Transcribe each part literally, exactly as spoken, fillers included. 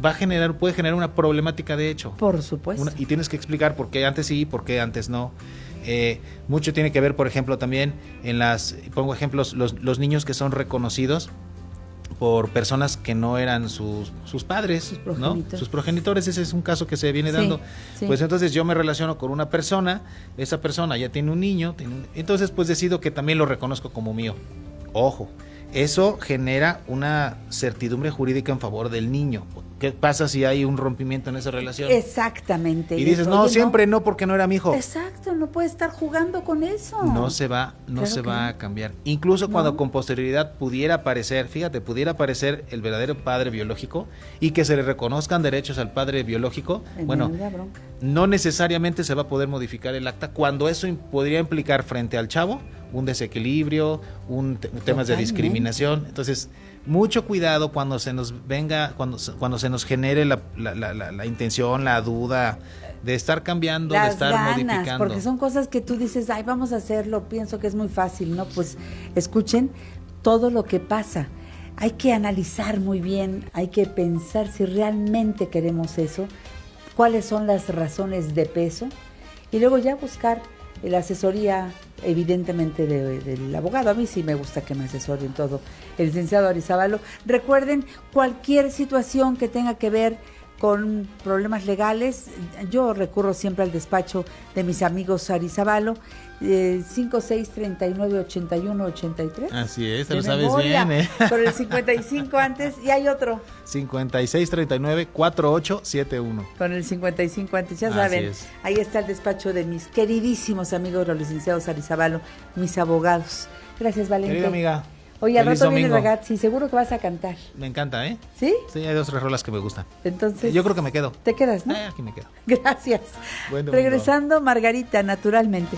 va a generar, puede generar una problemática de hecho. Por supuesto. Una, y tienes que explicar por qué antes sí y por qué antes no. Eh, mucho tiene que ver, por ejemplo, también en las, pongo ejemplos, los, los niños que son reconocidos por personas que no eran sus, sus padres, sus progenitores. ¿no? Sus progenitores, ese es un caso que se viene sí, dando. Sí. Pues entonces yo me relaciono con una persona, esa persona ya tiene un niño, tiene un, entonces pues decido que también lo reconozco como mío. Ojo, eso genera una certidumbre jurídica en favor del niño. ¿Qué pasa si hay un rompimiento en esa relación? Exactamente. Y dices, no, Oye, siempre no, porque no era mi hijo. Exacto, no puede estar jugando con eso. No se va, no claro se va no. a cambiar. Incluso cuando no. con posterioridad pudiera aparecer, fíjate, pudiera aparecer el verdadero padre biológico y que se le reconozcan derechos al padre biológico, en bueno, no necesariamente se va a poder modificar el acta cuando eso podría implicar frente al chavo un desequilibrio, un te- temas de discriminación. Entonces, mucho cuidado cuando se nos venga, cuando, cuando se nos genere la, la, la, la, la intención, la duda de estar cambiando, Las de estar ganas, modificando. Porque son cosas que tú dices, ay, vamos a hacerlo, pienso que es muy fácil, ¿no? Pues escuchen todo lo que pasa. Hay que analizar muy bien, hay que pensar si realmente queremos eso, cuáles son las razones de peso, y luego ya buscar la asesoría, evidentemente, de, del abogado. A mí sí me gusta que me asesoren todo el licenciado Arizabalo. Recuerden, cualquier situación que tenga que ver con problemas legales, yo recurro siempre al despacho de mis amigos Arizabalo, eh, cinco seis, treinta y nueve, ochenta y uno, ochenta y tres. Así es, te lo sabes bien, ¿eh? Con el cincuenta y cinco antes, y hay otro. cincuenta y seis, treinta y nueve, cuarenta y ocho setenta y uno. Con el cincuenta y cinco antes, ya saben. Es. Ahí está el despacho de mis queridísimos amigos, los licenciados Arizabalo, mis abogados. Gracias, Valente. Querida amiga. Oye, al rato viene Ragazzi, seguro que vas a cantar. Me encanta, ¿eh? ¿Sí? Sí, hay dos tres rolas que me gustan. Entonces. Yo creo que me quedo. ¿Te quedas, no? Eh, aquí me quedo. Gracias. Buen Regresando, Margarita, naturalmente.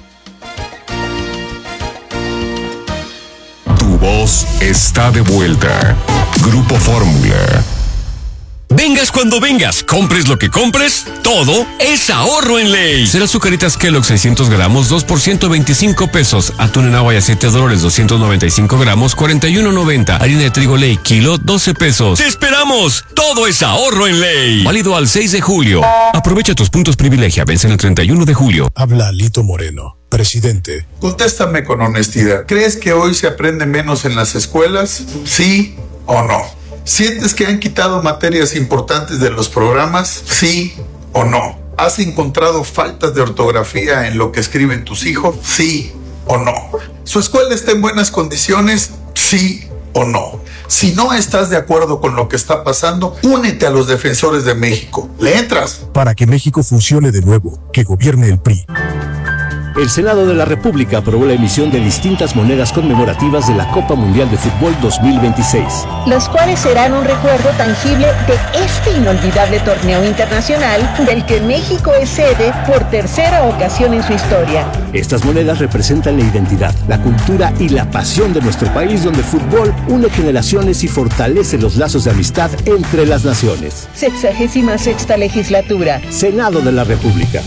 Tu voz está de vuelta. Grupo Fórmula. Vengas cuando vengas, compres lo que compres, todo es ahorro en ley. Será Azucaritas Kellogg seiscientos gramos, dos por ciento veinticinco pesos. Atún en agua y aceite Dolores doscientos noventa y cinco gramos, cuarenta y uno noventa. Harina de trigo Ley, kilo, doce pesos. ¡Te esperamos! Todo es ahorro en ley. Válido al seis de julio. Aprovecha tus puntos privilegia, vencen el treinta y uno de julio. Habla Lito Moreno, presidente. Contéstame con honestidad. ¿Crees que hoy se aprende menos en las escuelas? ¿Sí o no? ¿Sientes que han quitado materias importantes de los programas? ¿Sí o no? ¿Has encontrado faltas de ortografía en lo que escriben tus hijos? ¿Sí o no? ¿Su escuela está en buenas condiciones? ¿Sí o no? Si no estás de acuerdo con lo que está pasando, únete a los defensores de México. ¿Le entras? Para que México funcione de nuevo, que gobierne el P R I. El Senado de la República aprobó la emisión de distintas monedas conmemorativas de la Copa Mundial de Fútbol dos mil veintiséis. Los cuales serán un recuerdo tangible de este inolvidable torneo internacional del que México es sede por tercera ocasión en su historia. Estas monedas representan la identidad, la cultura y la pasión de nuestro país, donde el fútbol une generaciones y fortalece los lazos de amistad entre las naciones. Sexagésima sexta legislatura. Senado de la República.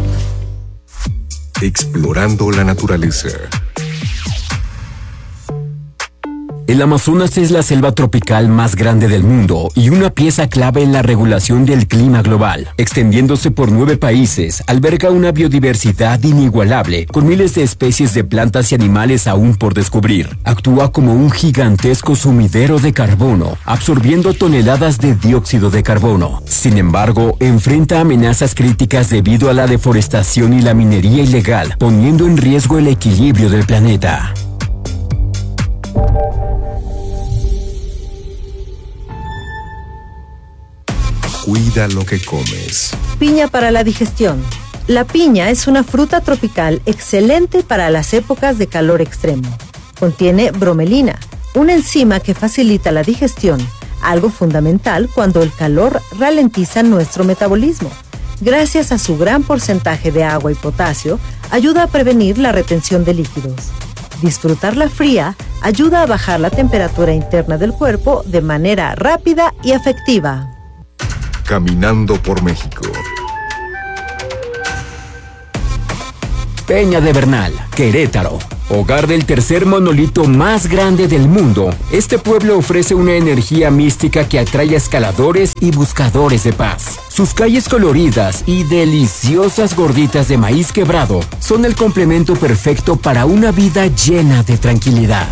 Explorando la naturaleza. El Amazonas es la selva tropical más grande del mundo y una pieza clave en la regulación del clima global. Extendiéndose por nueve países, alberga una biodiversidad inigualable, con miles de especies de plantas y animales aún por descubrir. Actúa como un gigantesco sumidero de carbono, absorbiendo toneladas de dióxido de carbono. Sin embargo, enfrenta amenazas críticas debido a la deforestación y la minería ilegal, poniendo en riesgo el equilibrio del planeta. Cuida lo que comes. Piña para la digestión. La piña es una fruta tropical excelente para las épocas de calor extremo. Contiene bromelina, una enzima que facilita la digestión, algo fundamental cuando el calor ralentiza nuestro metabolismo. Gracias a su gran porcentaje de agua y potasio, ayuda a prevenir la retención de líquidos. Disfrutarla fría ayuda a bajar la temperatura interna del cuerpo de manera rápida y efectiva. Caminando por México. Peña de Bernal, Querétaro. Hogar del tercer monolito más grande del mundo, este pueblo ofrece una energía mística que atrae a escaladores y buscadores de paz. Sus calles coloridas y deliciosas gorditas de maíz quebrado son el complemento perfecto para una vida llena de tranquilidad.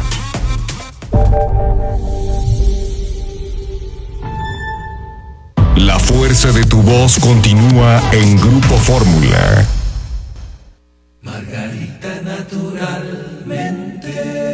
La fuerza de tu voz continúa en Grupo Fórmula. Margarita naturalmente.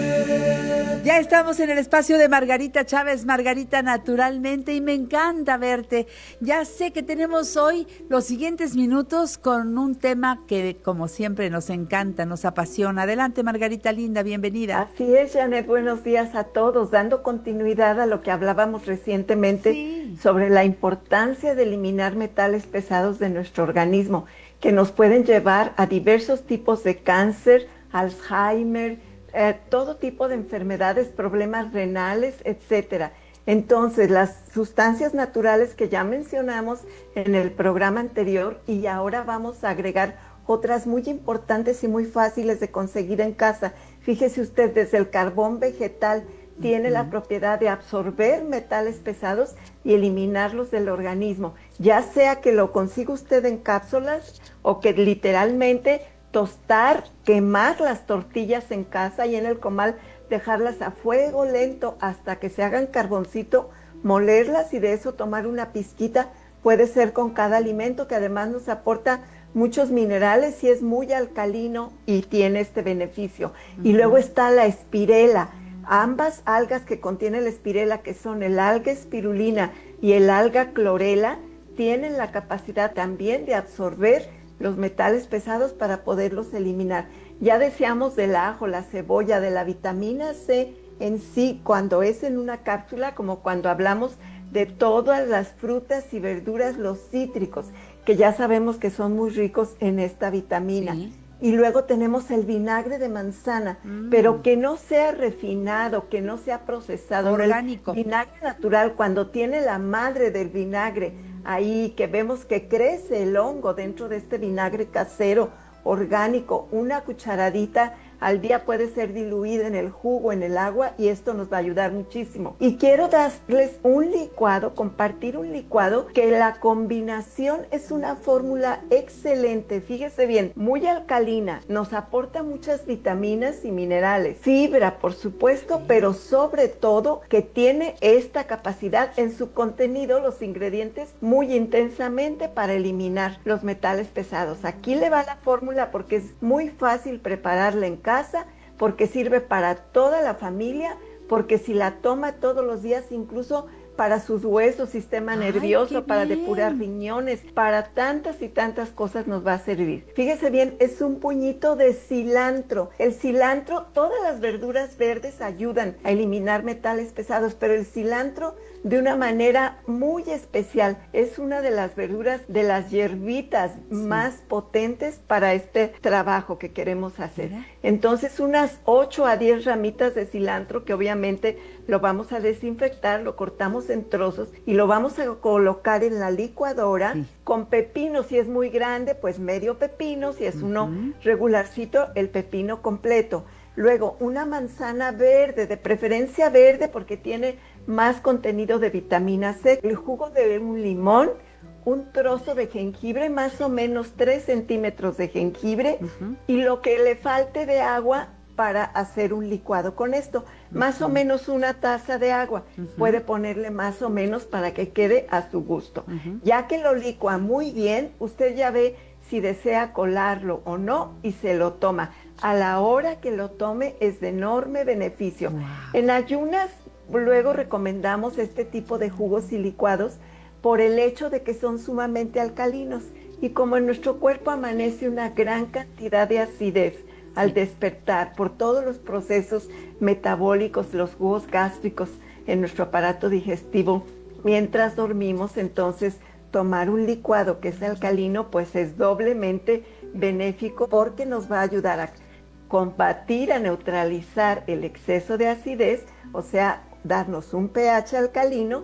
Ya estamos en el espacio de Margarita Chávez, Margarita naturalmente, y me encanta verte. Ya sé que tenemos hoy los siguientes minutos con un tema que, como siempre, nos encanta, nos apasiona. Adelante, Margarita linda, bienvenida. Así es, Janet, buenos días a todos, dando continuidad a lo que hablábamos recientemente sí. sobre la importancia de eliminar metales pesados de nuestro organismo, que nos pueden llevar a diversos tipos de cáncer, Alzheimer, eh, todo tipo de enfermedades, problemas renales, etcétera. Entonces, las sustancias naturales que ya mencionamos en el programa anterior, y ahora vamos a agregar otras muy importantes y muy fáciles de conseguir en casa. Fíjese usted, desde el carbón vegetal tiene la propiedad de absorber metales pesados y eliminarlos del organismo, ya sea que lo consiga usted en cápsulas o que literalmente tostar, quemar las tortillas en casa y en el comal dejarlas a fuego lento hasta que se hagan carboncito, molerlas y de eso tomar una pizquita, puede ser con cada alimento, que además nos aporta muchos minerales y es muy alcalino y tiene este beneficio. Uh-huh. Y luego está la espirela. Ambas algas que contienen la espirela, que son el alga espirulina y el alga clorela, tienen la capacidad también de absorber los metales pesados para poderlos eliminar. Ya decíamos del ajo, la cebolla, de la vitamina C en sí, cuando es en una cápsula, como cuando hablamos de todas las frutas y verduras, los cítricos, que ya sabemos que son muy ricos en esta vitamina. Sí. Y luego tenemos el vinagre de manzana, mm. pero que no sea refinado, que no sea procesado. Orgánico. El vinagre natural, cuando tiene la madre del vinagre ahí, que vemos que crece el hongo dentro de este vinagre casero, orgánico, una cucharadita al día puede ser diluida en el jugo, en el agua, y esto nos va a ayudar muchísimo. Y quiero darles un licuado, compartir un licuado, que la combinación es una fórmula excelente, fíjese bien, muy alcalina, nos aporta muchas vitaminas y minerales, fibra por supuesto, pero sobre todo que tiene esta capacidad en su contenido, los ingredientes muy intensamente para eliminar los metales pesados. Aquí le va la fórmula porque es muy fácil prepararla en casa, casa, porque sirve para toda la familia, porque si la toma todos los días, incluso para sus huesos, sistema Ay, nervioso, para bien. depurar riñones, para tantas y tantas cosas nos va a servir. Fíjese bien, es un puñito de cilantro. El cilantro, todas las verduras verdes ayudan a eliminar metales pesados, pero el cilantro de una manera muy especial. Es una de las verduras, de las hierbitas sí. más potentes para este trabajo que queremos hacer. ¿Mira? Entonces, unas ocho a diez ramitas de cilantro, que obviamente lo vamos a desinfectar, lo cortamos en trozos y lo vamos a colocar en la licuadora sí. con pepino. Si es muy grande, pues medio pepino. Si es uh-huh. uno regularcito, el pepino completo. Luego, una manzana verde, de preferencia verde porque tiene más contenido de vitamina C, el jugo de un limón, un trozo de jengibre, más o menos tres centímetros de jengibre, uh-huh. y lo que le falte de agua para hacer un licuado con esto, uh-huh. más o menos una taza de agua, uh-huh. puede ponerle más o menos para que quede a su gusto. Uh-huh. Ya que lo licua muy bien, usted ya ve si desea colarlo o no y se lo toma. A la hora que lo tome es de enorme beneficio. Wow. En ayunas, luego recomendamos este tipo de jugos y licuados por el hecho de que son sumamente alcalinos y como en nuestro cuerpo amanece una gran cantidad de acidez al despertar por todos los procesos metabólicos, los jugos gástricos en nuestro aparato digestivo, mientras dormimos, entonces tomar un licuado que es alcalino pues es doblemente benéfico porque nos va a ayudar a combatir, a neutralizar el exceso de acidez, o sea, darnos un pH alcalino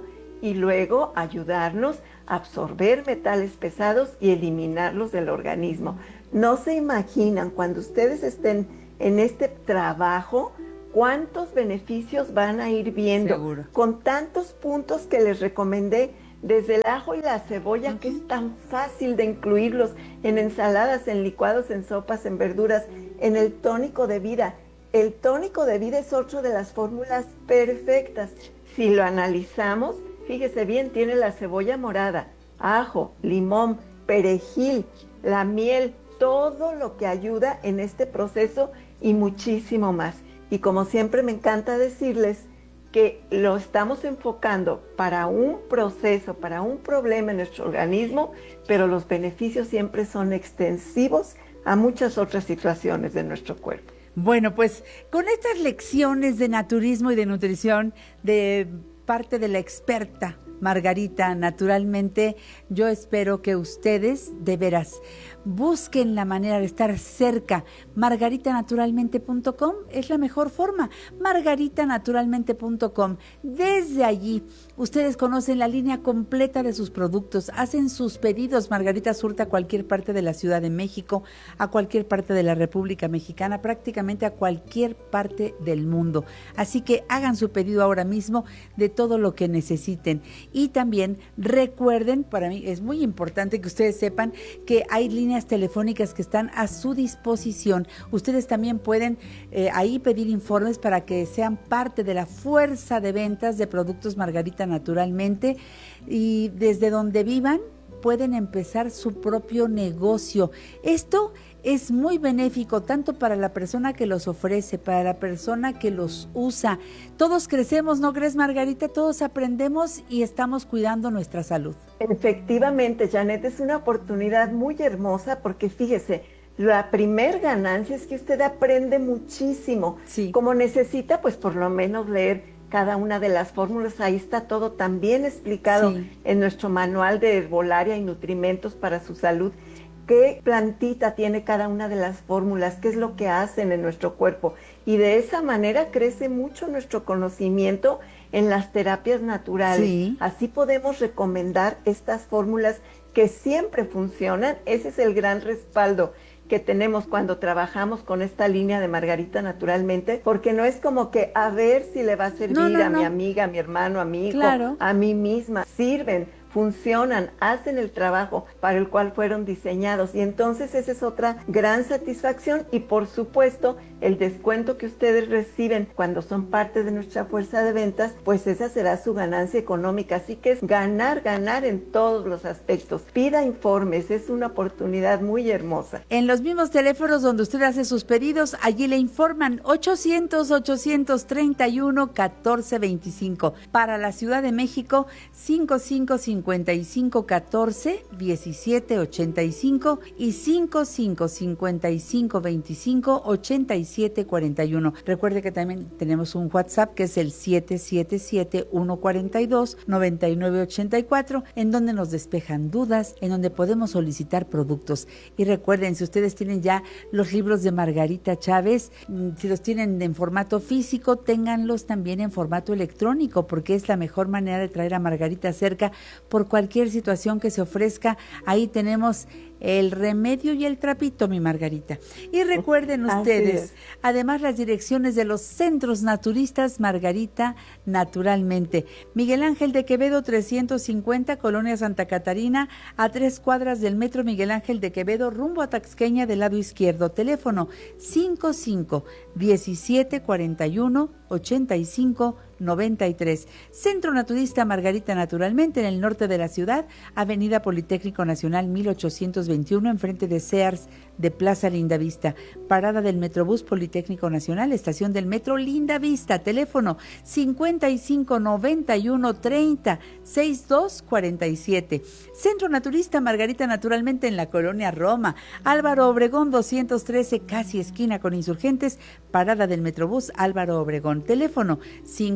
y luego ayudarnos a absorber metales pesados y eliminarlos del organismo. No se imaginan, cuando ustedes estén en este trabajo, cuántos beneficios van a ir viendo. Seguro. Con tantos puntos que les recomendé, desde el ajo y la cebolla, uh-huh. que es tan fácil de incluirlos en ensaladas, en licuados, en sopas, en verduras, en el tónico de vida. El tónico de vida es otro de las fórmulas perfectas. Si lo analizamos, fíjese bien, tiene la cebolla morada, ajo, limón, perejil, la miel, todo lo que ayuda en este proceso y muchísimo más. Y como siempre me encanta decirles que lo estamos enfocando para un proceso, para un problema en nuestro organismo, pero los beneficios siempre son extensivos a muchas otras situaciones de nuestro cuerpo. Bueno, pues con estas lecciones de naturismo y de nutrición de parte de la experta Margarita Naturalmente, yo espero que ustedes de veras busquen la manera de estar cerca. margarita naturalmente punto com es la mejor forma. margarita naturalmente punto com. Desde allí, ustedes conocen la línea completa de sus productos, hacen sus pedidos. Margarita surta a cualquier parte de la Ciudad de México, a cualquier parte de la República Mexicana, prácticamente a cualquier parte del mundo. Así que hagan su pedido ahora mismo de todo lo que necesiten. Y también recuerden, para mí es muy importante que ustedes sepan que hay líneas telefónicas que están a su disposición. Ustedes también pueden eh, ahí pedir informes para que sean parte de la fuerza de ventas de productos Margarita Naturalmente, y desde donde vivan pueden empezar su propio negocio. Esto es muy benéfico tanto para la persona que los ofrece, para la persona que los usa. Todos crecemos, ¿no crees, Margarita? Todos aprendemos y estamos cuidando nuestra salud. Efectivamente, Janet, es una oportunidad muy hermosa porque fíjese, la primer ganancia es que usted aprende muchísimo. Sí. Como necesita, pues por lo menos leer cada una de las fórmulas, ahí está todo tan bien explicado sí. en nuestro manual de herbolaria y nutrimentos para su salud. Qué plantita tiene cada una de las fórmulas, qué es lo que hacen en nuestro cuerpo. Y de esa manera crece mucho nuestro conocimiento en las terapias naturales. Sí. Así podemos recomendar estas fórmulas que siempre funcionan. Ese es el gran respaldo que tenemos cuando trabajamos con esta línea de Margarita Naturalmente, porque no es como que a ver si le va a servir no, no, a no. mi amiga, a mi hermano, a mi hijo, claro. a mí misma. Sirven, funcionan, hacen el trabajo para el cual fueron diseñados, y entonces esa es otra gran satisfacción. Y por supuesto el descuento que ustedes reciben cuando son parte de nuestra fuerza de ventas, pues esa será su ganancia económica. Así que es ganar, ganar en todos los aspectos. Pida informes, es una oportunidad muy hermosa. En los mismos teléfonos donde usted hace sus pedidos, allí le informan ochocientos, ochocientos treinta y uno, catorce veinticinco. Para la Ciudad de México, cincuenta y cinco cincuenta y cinco catorce diecisiete ochenta y cinco y cincuenta y cinco cincuenta y cinco veinticinco ochenta y siete cuarenta y uno. Recuerde que también tenemos un WhatsApp que es el siete siete siete, uno cuatro dos, nueve nueve ocho cuatro, en donde nos despejan dudas, en donde podemos solicitar productos. Y recuerden, si ustedes tienen ya los libros de Margarita Chávez, si los tienen en formato físico, ténganlos también en formato electrónico, porque es la mejor manera de traer a Margarita cerca por cualquier situación que se ofrezca. Ahí tenemos el remedio y el trapito, mi Margarita. Y recuerden ustedes, además, las direcciones de los centros naturistas Margarita Naturalmente. Miguel Ángel de Quevedo trescientos cincuenta, Colonia Santa Catarina, a tres cuadras del Metro Miguel Ángel de Quevedo, rumbo a Taxqueña, del lado izquierdo. Teléfono cincuenta y cinco diecisiete cuarenta y uno ochenta y cinco noventa y tres. Centro Naturista Margarita Naturalmente, en el norte de la ciudad, Avenida Politécnico Nacional mil ochocientos veintiuno, enfrente de Sears de Plaza Lindavista. Parada del Metrobús Politécnico Nacional, estación del Metro Lindavista. Teléfono cincuenta y cinco noventa y uno treinta sesenta y dos cuarenta y siete. Centro Naturista Margarita Naturalmente, en la Colonia Roma, Álvaro Obregón doscientos trece, casi esquina con Insurgentes. Parada del Metrobús Álvaro Obregón. Teléfono cincuenta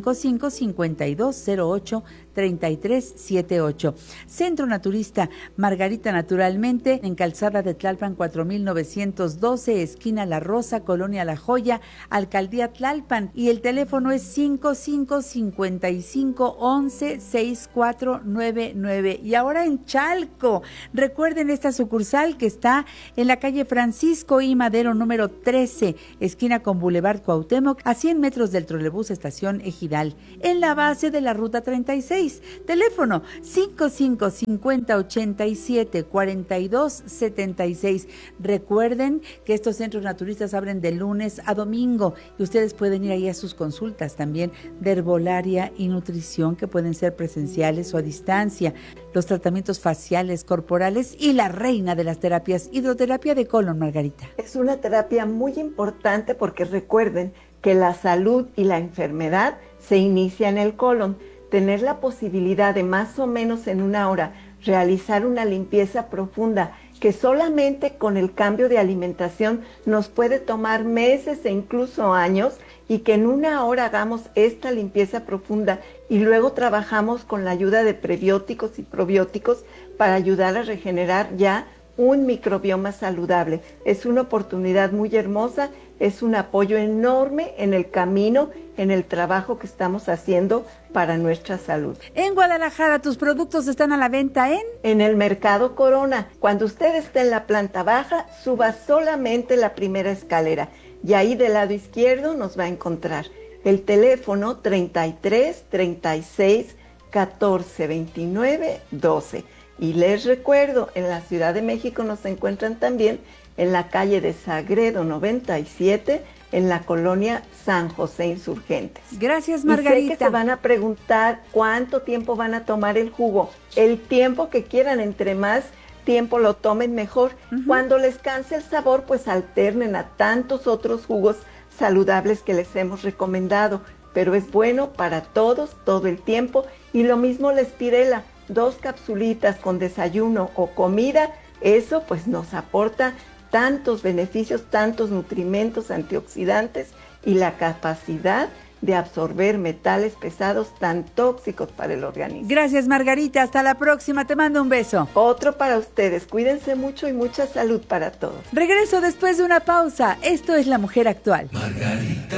cinco cinco, cinco dos cero ocho, tres tres siete ocho. Centro Naturista Margarita Naturalmente, en Calzada de Tlalpan cuatro mil novecientos doce, esquina La Rosa, Colonia La Joya, Alcaldía Tlalpan, y el teléfono es cinco cinco, cinco cinco, once, sesenta y cuatro noventa y nueve. Y ahora en Chalco, recuerden esta sucursal que está en la calle Francisco I. Madero número trece, esquina con Boulevard Cuauhtémoc, a cien metros del trolebús estación Ejidal, en la base de la ruta treinta y seis. Teléfono cinco cinco, cincuenta, ochenta y siete, cuarenta y dos, setenta y seis. Recuerden que estos centros naturistas abren de lunes a domingo y ustedes pueden ir ahí a sus consultas también de herbolaria y nutrición, que pueden ser presenciales o a distancia, los tratamientos faciales, corporales y la reina de las terapias, hidroterapia de colon, Margarita. Es una terapia muy importante porque recuerden que la salud y la enfermedad se inicia en el colon. Tener la posibilidad de más o menos en una hora realizar una limpieza profunda que solamente con el cambio de alimentación nos puede tomar meses e incluso años, y que en una hora hagamos esta limpieza profunda y luego trabajamos con la ayuda de prebióticos y probióticos para ayudar a regenerar ya un microbioma saludable. Es una oportunidad muy hermosa, es un apoyo enorme en el camino, en el trabajo que estamos haciendo para nuestra salud. En Guadalajara, tus productos están a la venta en... En el Mercado Corona. Cuando usted esté en la planta baja, suba solamente la primera escalera y ahí del lado izquierdo nos va a encontrar. El teléfono treinta y tres, treinta y seis, catorce, veintinueve, doce. Y les recuerdo, en la Ciudad de México nos encuentran también en la calle de Sagredo noventa y siete, en la colonia San José Insurgentes. Gracias, Margarita. Y sé que se van a preguntar cuánto tiempo van a tomar el jugo. El tiempo que quieran, entre más tiempo lo tomen mejor. Uh-huh. Cuando les canse el sabor, pues alternen a tantos otros jugos saludables que les hemos recomendado. Pero es bueno para todos, todo el tiempo. Y lo mismo la espirela, dos capsulitas con desayuno o comida, eso pues nos aporta tantos beneficios, tantos nutrimentos, antioxidantes y la capacidad de absorber metales pesados tan tóxicos para el organismo. Gracias, Margarita, hasta la próxima, te mando un beso. Otro para ustedes, cuídense mucho y mucha salud para todos. Regreso después de una pausa, esto es La Mujer Actual. Margarita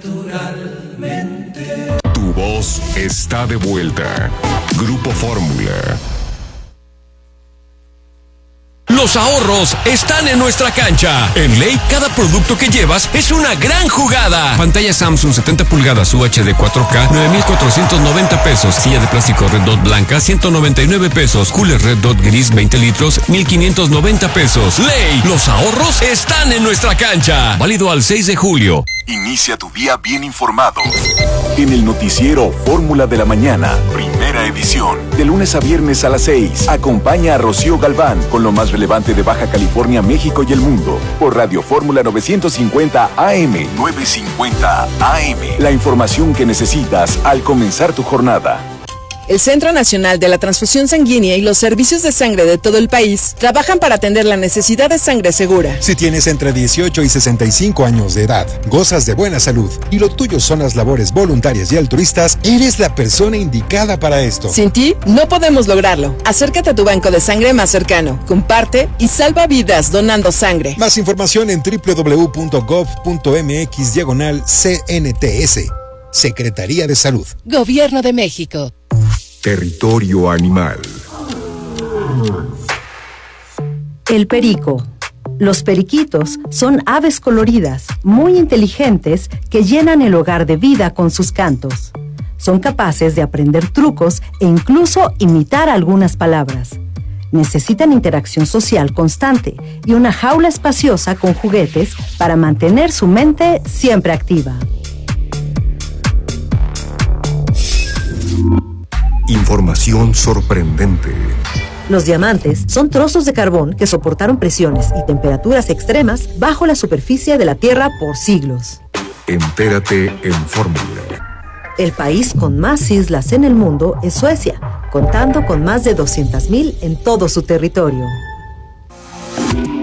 naturalmente. Tu voz está de vuelta. Grupo Fórmula. Los ahorros están en nuestra cancha. En Ley, cada producto que llevas es una gran jugada. Pantalla Samsung setenta pulgadas U H D cuatro K, nueve mil cuatrocientos noventa pesos. Silla de plástico Red Dot blanca, ciento noventa y nueve pesos. Cooler Red Dot gris, veinte litros, mil quinientos noventa pesos. Ley, los ahorros están en nuestra cancha. Válido al seis de julio. Inicia tu día bien informado. En el noticiero Fórmula de la Mañana, primera edición. De lunes a viernes a las seis. Acompaña a Rocío Galván con lo más relevante de Baja California, México y el mundo. Por Radio Fórmula novecientos cincuenta A M. novecientos cincuenta A M. La información que necesitas al comenzar tu jornada. El Centro Nacional de la Transfusión Sanguínea y los servicios de sangre de todo el país trabajan para atender la necesidad de sangre segura. Si tienes entre dieciocho y sesenta y cinco años de edad, gozas de buena salud y lo tuyo son las labores voluntarias y altruistas, eres la persona indicada para esto. Sin ti, no podemos lograrlo. Acércate a tu banco de sangre más cercano, comparte y salva vidas donando sangre. Más información en doble u doble u doble u punto gov punto mx diagonal C N T S. Secretaría de Salud. Gobierno de México. Territorio animal. El perico. Los periquitos son aves coloridas, muy inteligentes, que llenan el hogar de vida con sus cantos. Son capaces de aprender trucos e incluso imitar algunas palabras. Necesitan interacción social constante y una jaula espaciosa con juguetes para mantener su mente siempre activa. Información sorprendente. Los diamantes son trozos de carbón que soportaron presiones y temperaturas extremas bajo la superficie de la Tierra por siglos. Entérate en Fórmula. El país con más islas en el mundo es Suecia, contando con más de doscientas mil en todo su territorio.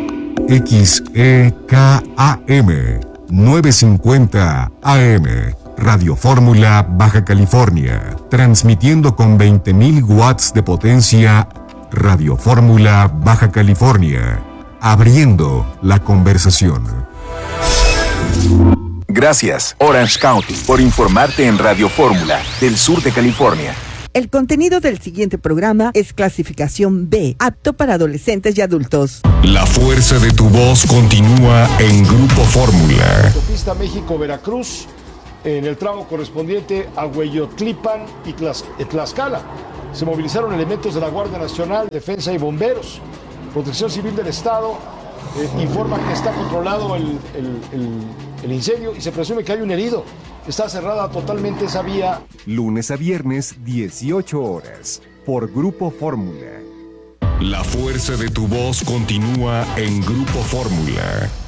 X E K A M novecientos cincuenta A M. Radio Fórmula Baja California, transmitiendo con veinte mil watts de potencia. Radio Fórmula Baja California, abriendo la conversación. Gracias, Orange County, por informarte en Radio Fórmula del sur de California. El contenido del siguiente programa es clasificación B, apto para adolescentes y adultos. La fuerza de tu voz continúa en Grupo Fórmula. Autopista México-Veracruz, en el tramo correspondiente a Hueyotlipan y Tlax- Tlaxcala. Se movilizaron elementos de la Guardia Nacional, Defensa y Bomberos. Protección Civil del Estado eh, informa que está controlado el, el, el, el incendio y se presume que hay un herido. Está cerrada totalmente esa vía. Lunes a viernes, dieciocho horas, por Grupo Fórmula. La fuerza de tu voz continúa en Grupo Fórmula.